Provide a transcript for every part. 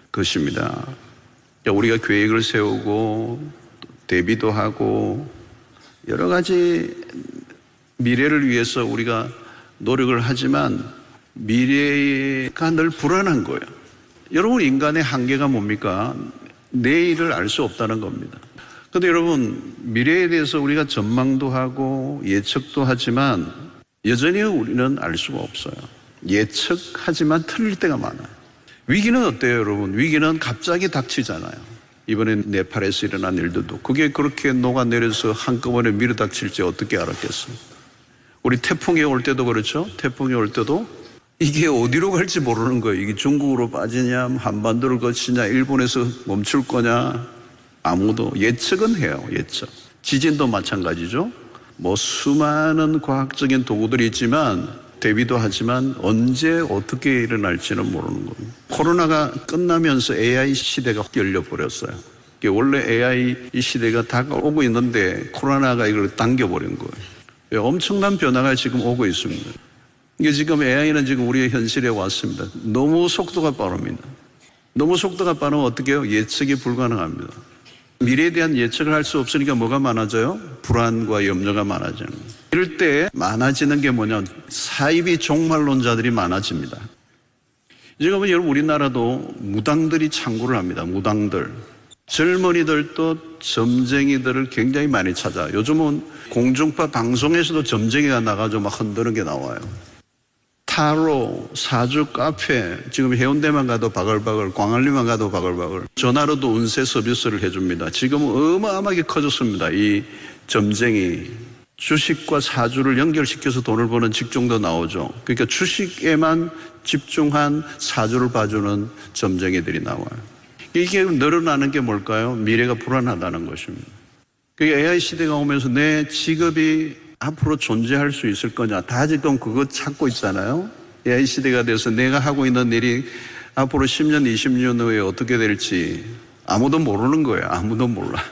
것입니다. 우리가 계획을 세우고 대비도 하고 여러 가지 미래를 위해서 우리가 노력을 하지만 미래가 늘 불안한 거예요. 여러분, 인간의 한계가 뭡니까? 내일을 알 수 없다는 겁니다. 그런데 여러분, 미래에 대해서 우리가 전망도 하고 예측도 하지만 여전히 우리는 알 수가 없어요. 예측하지만 틀릴 때가 많아요. 위기는 어때요, 여러분? 위기는 갑자기 닥치잖아요. 이번에 네팔에서 일어난 일들도 그게 그렇게 녹아내려서 한꺼번에 밀어닥칠지 어떻게 알았겠어요? 우리 태풍이 올 때도 그렇죠? 태풍이 올 때도 이게 어디로 갈지 모르는 거예요. 이게 중국으로 빠지냐, 한반도를 거치냐, 일본에서 멈출 거냐. 아무도 예측은 해요. 예측. 지진도 마찬가지죠. 수많은 과학적인 도구들이 있지만 대비도 하지만 언제 어떻게 일어날지는 모르는 겁니다. 코로나가 끝나면서 AI 시대가 열려버렸어요. 원래 AI 시대가 다가오고 있는데 코로나가 이걸 당겨버린 거예요. 엄청난 변화가 지금 오고 있습니다. 이게 지금 AI는 지금 우리의 현실에 왔습니다. 너무 속도가 빠릅니다. 너무 속도가 빠르면 어떻게 해요? 예측이 불가능합니다. 미래에 대한 예측을 할 수 없으니까 뭐가 많아져요? 불안과 염려가 많아져요. 이럴 때 많아지는 게 뭐냐? 사이비 종말론자들이 많아집니다. 지금 여러분, 우리나라도 무당들이 창구를 합니다. 무당들. 젊은이들도 점쟁이들을 굉장히 많이 찾아요. 요즘은 공중파 방송에서도 점쟁이가 나가지고 막 흔드는 게 나와요. 타로, 사주 카페, 지금 해운대만 가도 바글바글, 광안리만 가도 바글바글. 전화로도 운세 서비스를 해줍니다. 지금 어마어마하게 커졌습니다. 이 점쟁이. 주식과 사주를 연결시켜서 돈을 버는 직종도 나오죠. 그러니까 주식에만 집중한 사주를 봐주는 점쟁이들이 나와요. 이게 늘어나는 게 뭘까요? 미래가 불안하다는 것입니다. 그게 AI 시대가 오면서 내 직업이 앞으로 존재할 수 있을 거냐. 다 지금 그거 찾고 있잖아요. AI 시대가 돼서 내가 하고 있는 일이 앞으로 10년, 20년 후에 어떻게 될지 아무도 모르는 거예요. 아무도 몰라.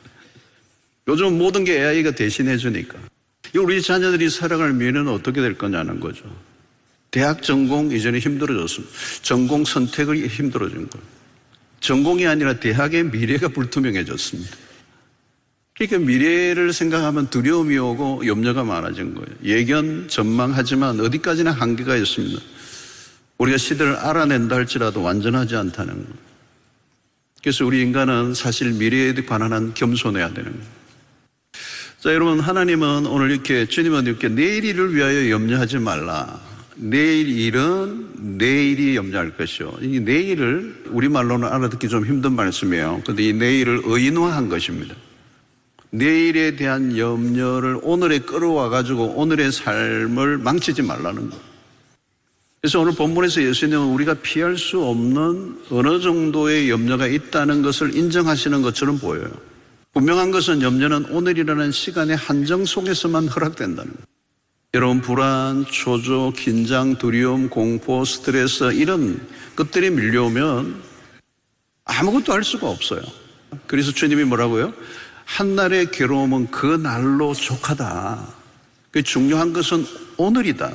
요즘 모든 게 AI가 대신해 주니까. 우리 자녀들이 살아갈 미래는 어떻게 될 거냐는 거죠. 대학 전공 이전에 힘들어졌습니다. 전공 선택이 힘들어진 거예요. 전공이 아니라 대학의 미래가 불투명해졌습니다. 그러니까 미래를 생각하면 두려움이 오고 염려가 많아진 거예요. 예견, 전망하지만 어디까지나 한계가 있습니다. 우리가 시대를 알아낸다 할지라도 완전하지 않다는 거예요. 그래서 우리 인간은 사실 미래에 관한 겸손해야 되는 거예요. 자, 여러분, 하나님은 오늘 이렇게 주님은 이렇게 내일 일을 위하여 염려하지 말라. 내일 일은 내일이 염려할 것이요. 이 내일을 우리말로는 알아듣기 좀 힘든 말씀이에요. 그런데 이 내일을 의인화한 것입니다. 내일에 대한 염려를 오늘에 끌어와가지고 오늘의 삶을 망치지 말라는 거예요. 그래서 오늘 본문에서 예수님은 우리가 피할 수 없는 어느 정도의 염려가 있다는 것을 인정하시는 것처럼 보여요. 분명한 것은 염려는 오늘이라는 시간의 한정 속에서만 허락된다는 거예요. 여러분, 불안, 초조, 긴장, 두려움, 공포, 스트레스 이런 것들이 밀려오면 아무것도 할 수가 없어요. 그래서 주님이 뭐라고요? 한날의 괴로움은 그 날로 족하다. 그 중요한 것은 오늘이다.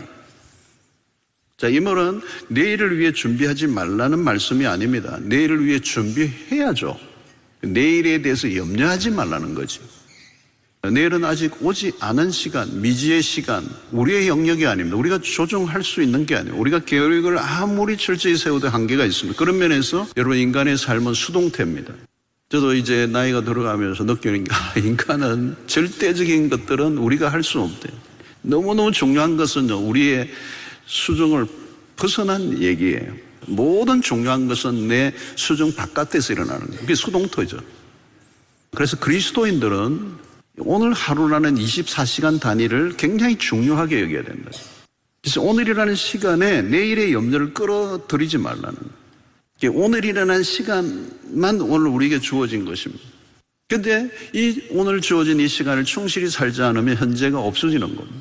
자, 이 말은 내일을 위해 준비하지 말라는 말씀이 아닙니다. 내일을 위해 준비해야죠. 내일에 대해서 염려하지 말라는 거지. 내일은 아직 오지 않은 시간, 미지의 시간, 우리의 영역이 아닙니다. 우리가 조정할 수 있는 게 아니에요. 우리가 계획을 아무리 철저히 세워도 한계가 있습니다. 그런 면에서 여러분, 인간의 삶은 수동태입니다. 저도 이제 나이가 들어가면서 느끼는 게 인간은 절대적인 것들은 우리가 할 수 없대요. 너무너무 중요한 것은 우리의 수중을 벗어난 얘기예요. 모든 중요한 것은 내 수중 바깥에서 일어나는 거예요. 그게 수동토죠. 그래서 그리스도인들은 오늘 하루라는 24시간 단위를 굉장히 중요하게 여겨야 된다. 그래서 오늘이라는 시간에 내일의 염려를 끌어들이지 말라는 거예요. 오늘이라는 시간만 오늘 우리에게 주어진 것입니다. 그런데 이 오늘 주어진 이 시간을 충실히 살지 않으면 현재가 없어지는 겁니다.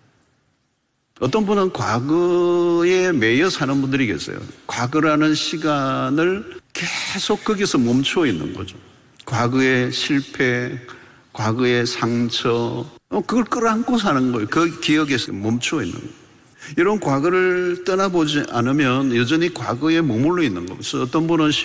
어떤 분은 과거에 매여 사는 분들이 계세요. 과거라는 시간을 계속 거기서 멈춰 있는 거죠. 과거의 실패, 과거의 상처, 그걸 끌어안고 사는 거예요. 그 기억에서 멈춰 있는 거예요. 이런 과거를 떠나보지 않으면 여전히 과거에 머물러 있는 겁니다. 어떤 분은